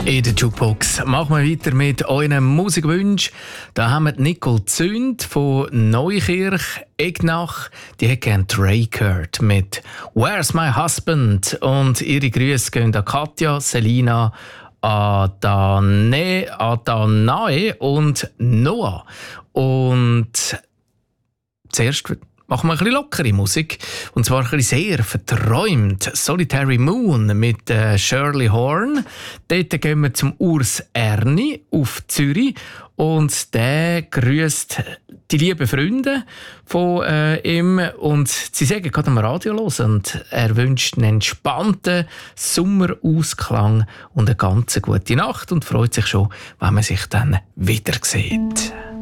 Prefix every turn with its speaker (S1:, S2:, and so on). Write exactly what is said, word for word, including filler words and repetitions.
S1: In der Jukebox machen wir weiter mit euren Musikwünschen. Da haben wir Nicole Zünd von Neukirch, Egnach. Die hat gerne Drake gehört mit «Where's my husband?» Und ihre Grüße gehen an Katja, Selina, Adane, Adanae und Noah. Und zuerst machen wir ein bisschen lockere Musik. Und zwar ein bisschen sehr verträumt. «Solitary Moon» mit äh, Shirley Horn. Dort gehen wir zum Urs Erni auf Zürich. Und der grüßt die lieben Freunde von äh, ihm. Und sie sagen gerade am Radio los. Und er wünscht einen entspannten Sommerausklang und eine ganz gute Nacht. Und freut sich schon, wenn man sich dann wieder sieht.